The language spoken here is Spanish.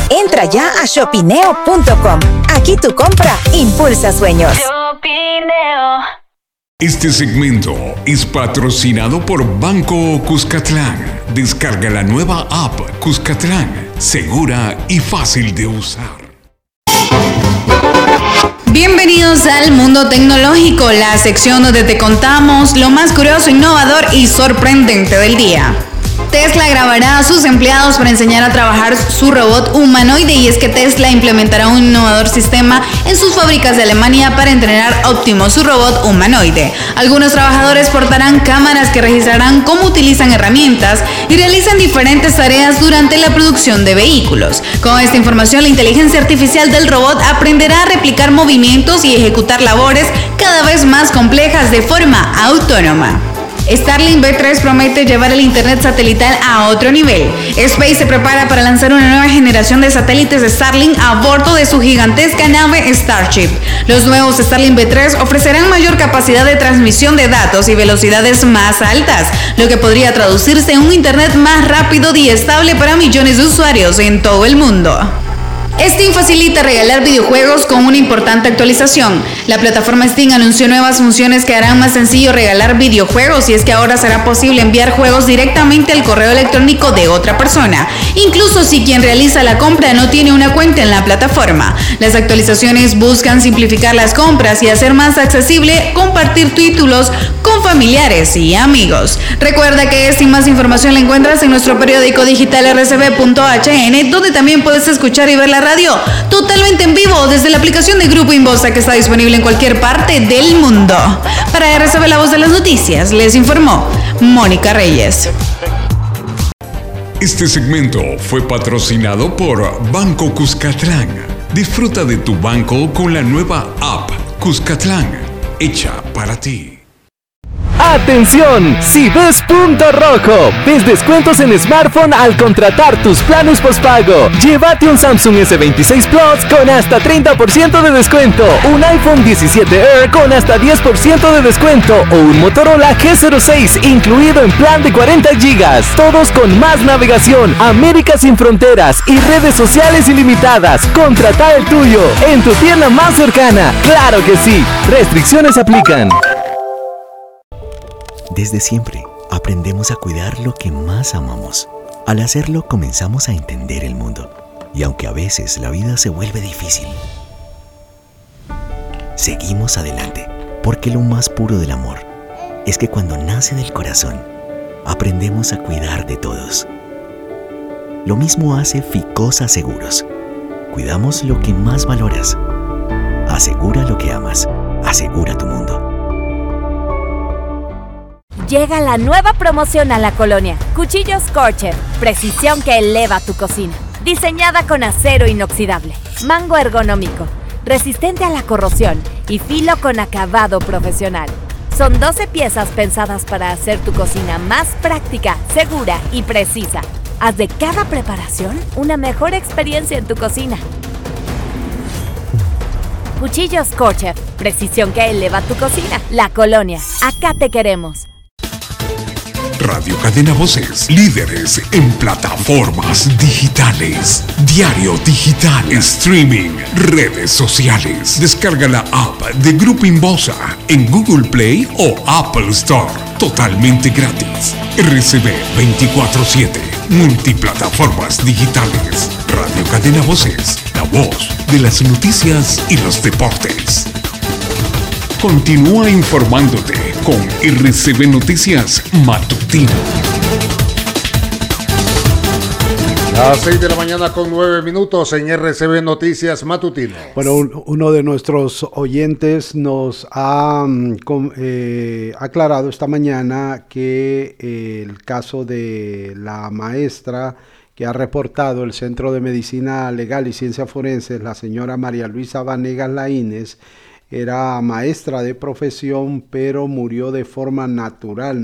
Entra ya a shopineo.com. Aquí tu compra impulsa sueños. Shopineo. Este segmento es patrocinado por Banco Cuscatlán. Descarga la nueva app Cuscatlán, segura y fácil de usar. Bienvenidos al Mundo Tecnológico, la sección donde te contamos lo más curioso, innovador y sorprendente del día. Tesla grabará a sus empleados para enseñar a trabajar su robot humanoide, y es que Tesla implementará un innovador sistema en sus fábricas de Alemania para entrenar Optimus, su robot humanoide. Algunos trabajadores portarán cámaras que registrarán cómo utilizan herramientas y realizan diferentes tareas durante la producción de vehículos. Con esta información, la inteligencia artificial del robot aprenderá a replicar movimientos y ejecutar labores cada vez más complejas de forma autónoma. Starlink V3 promete llevar el internet satelital a otro nivel. Space se prepara para lanzar una nueva generación de satélites de Starlink a bordo de su gigantesca nave Starship. Los nuevos Starlink V3 ofrecerán mayor capacidad de transmisión de datos y velocidades más altas, lo que podría traducirse en un internet más rápido y estable para millones de usuarios en todo el mundo. Steam facilita regalar videojuegos con una importante actualización. La plataforma Steam anunció nuevas funciones que harán más sencillo regalar videojuegos, y es que ahora será posible enviar juegos directamente al correo electrónico de otra persona, incluso si quien realiza la compra no tiene una cuenta en la plataforma. Las actualizaciones buscan simplificar las compras y hacer más accesible compartir títulos con familiares y amigos. Recuerda que esta y más información la encuentras en nuestro periódico digital rcb.hn, donde también puedes escuchar y ver la radio totalmente en vivo desde la aplicación de Grupo Inbosa, que está disponible en cualquier parte del mundo. Para RCB, la voz de las noticias, les informó Mónica Reyes. Este segmento fue patrocinado por Banco Cuscatlán. Disfruta de tu banco con la nueva app Cuscatlán, hecha para ti. ¡Atención! Si ves punto rojo, ves descuentos en smartphone al contratar tus planes postpago. Llévate un Samsung S26 Plus con hasta 30% de descuento, un iPhone 17 Air con hasta 10% de descuento o un Motorola G06 incluido en plan de 40 GB. Todos con más navegación, América sin fronteras y redes sociales ilimitadas. Contrata el tuyo en tu tienda más cercana. ¡Claro que sí! Restricciones aplican. Desde siempre, aprendemos a cuidar lo que más amamos. Al hacerlo, comenzamos a entender el mundo. Y aunque a veces la vida se vuelve difícil, seguimos adelante, porque lo más puro del amor es que cuando nace del corazón, aprendemos a cuidar de todos. Lo mismo hace Ficosa Seguros. Cuidamos lo que más valoras. Asegura lo que amas. Asegura tu mundo. Llega la nueva promoción a la colonia. Cuchillos Scorcher, precisión que eleva tu cocina. Diseñada con acero inoxidable, mango ergonómico, resistente a la corrosión y filo con acabado profesional. Son 12 piezas pensadas para hacer tu cocina más práctica, segura y precisa. Haz de cada preparación una mejor experiencia en tu cocina. Cuchillos Scorcher, precisión que eleva tu cocina. La colonia, acá te queremos. Radio Cadena Voces, líderes en plataformas digitales, diario digital, streaming, redes sociales. Descarga la app de Grupo Inbosa en Google Play o Apple Store, totalmente gratis. RCB 24/7, multiplataformas digitales. Radio Cadena Voces, la voz de las noticias y los deportes. Continúa informándote con RCB Noticias Matutino. Las 6 de la mañana con 9 minutos en RCB Noticias Matutino. Bueno, uno de nuestros oyentes nos ha aclarado esta mañana que el caso de la maestra que ha reportado el Centro de Medicina Legal y Ciencias Forenses, la señora María Luisa Vanegas Laínez, era maestra de profesión, pero murió de forma natural.